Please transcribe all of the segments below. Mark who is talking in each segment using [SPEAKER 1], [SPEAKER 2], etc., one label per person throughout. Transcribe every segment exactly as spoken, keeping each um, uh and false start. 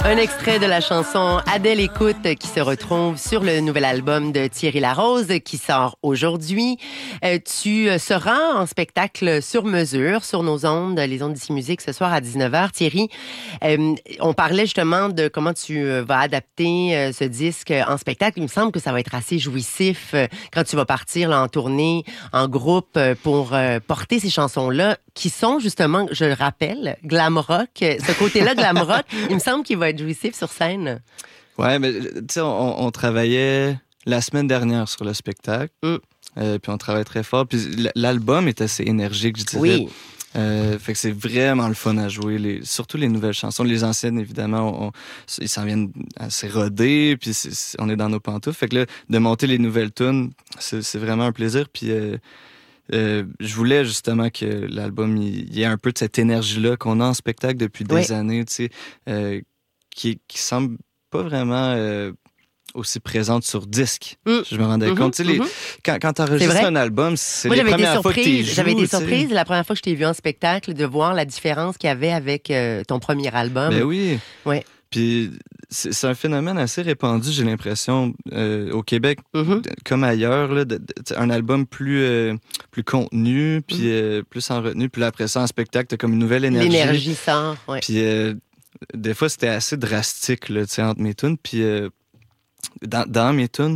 [SPEAKER 1] Un extrait de la chanson Adèle écoute qui se retrouve sur le nouvel album de Thierry Larose qui sort aujourd'hui. Euh, tu seras en spectacle sur mesure sur nos ondes, les ondes d'ici musique ce soir à dix-neuf heures. Thierry, euh, on parlait justement de comment tu vas adapter euh, ce disque en spectacle. Il me semble que ça va être assez jouissif euh, quand tu vas partir là, en tournée, en groupe euh, pour euh, porter ces chansons-là qui sont justement, je le rappelle, glam rock. Ce côté-là, glam rock, il me semble qu'il va être jouissif sur scène.
[SPEAKER 2] Ouais, mais tu sais, on, on travaillait la semaine dernière sur le spectacle. Mm. Euh, puis on travaille très fort. Puis l'album est assez énergique, je dirais.
[SPEAKER 1] Oui.
[SPEAKER 2] Euh, fait que c'est vraiment le fun à jouer. Les, surtout les nouvelles chansons. Les anciennes, évidemment, on, on, ils s'en viennent assez rodés. Puis c'est, c'est, on est dans nos pantoufles. Fait que là, de monter les nouvelles tunes, c'est, c'est vraiment un plaisir. Puis euh, euh, je voulais justement que l'album, il y ait un peu de cette énergie-là qu'on a en spectacle depuis des oui. années, tu sais. Euh, Qui, qui semble pas vraiment euh, aussi présente sur disque. Mm. Je me rendais mm-hmm, compte. Tu sais, mm-hmm. les, quand, quand t'enregistres un album, c'est Moi, les premières fois que t'es joues.
[SPEAKER 1] J'avais été surprise la première fois que je t'ai vu en spectacle de voir la différence qu'il y avait avec euh, ton premier album.
[SPEAKER 2] Ben oui.
[SPEAKER 1] Ouais.
[SPEAKER 2] Puis c'est, c'est un phénomène assez répandu, j'ai l'impression, euh, au Québec, mm-hmm. comme ailleurs, là, de, de, un album plus, euh, plus contenu, puis mm. euh, plus en retenue. Puis là, après ça, en spectacle, t'as comme une nouvelle énergie.
[SPEAKER 1] L'énergie sort, ouais.
[SPEAKER 2] Puis... Euh, des fois, c'était assez drastique, là, tu sais, entre mes tunes, puis euh, dans, dans mes tunes.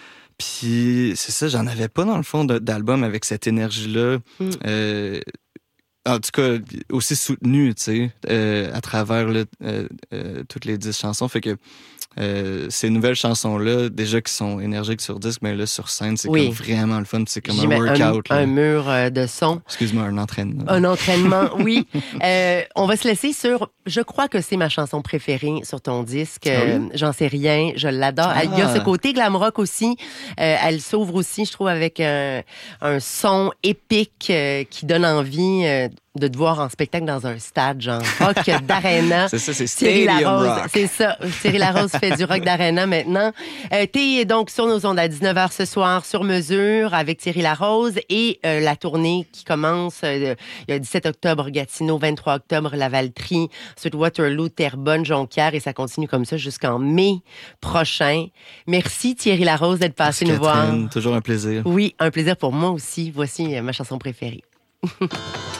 [SPEAKER 2] Puis c'est ça, j'en avais pas, dans le fond, de, d'album avec cette énergie-là. Mm. Euh, en tout cas, aussi soutenue, tu sais, euh, à travers là, euh, euh, toutes les dix chansons. Fait que euh, ces nouvelles chansons-là, déjà qui sont énergiques sur disque, mais là, sur scène, c'est oui. comme vraiment le fun. C'est comme J'y un workout.
[SPEAKER 1] Un, un mur de son.
[SPEAKER 2] Excuse-moi, un entraînement.
[SPEAKER 1] Un entraînement, oui. Euh, on va se laisser sur... Je crois que c'est ma chanson préférée sur ton disque. Ah oui? euh, J'en sais rien. Je l'adore. Ah. Il y a ce côté glam rock aussi. Euh, elle s'ouvre aussi, je trouve, avec un, un son épique euh, qui donne envie... Euh, de te voir en spectacle dans un stade, genre rock d'arena.
[SPEAKER 2] C'est ça, c'est Stadium Rock.
[SPEAKER 1] C'est ça. Thierry Larose fait du rock d'arena maintenant. Euh, t'es donc sur nos ondes à dix-neuf heures ce soir, sur mesure, avec Thierry Larose et euh, la tournée qui commence euh, il y a dix-sept octobre, Gatineau, vingt-trois octobre, Lavaltrie, ensuite Waterloo, Terrebonne, Jonquière et ça continue comme ça jusqu'en mai prochain. Merci Thierry Larose d'être passé
[SPEAKER 2] Merci
[SPEAKER 1] nous Catherine,
[SPEAKER 2] voir. Toujours un plaisir.
[SPEAKER 1] Oui, un plaisir pour moi aussi. Voici ma chanson préférée.